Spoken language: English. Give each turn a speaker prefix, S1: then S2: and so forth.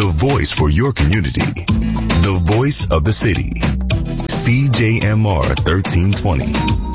S1: The voice for your community. The voice of the city. CJMR 1320.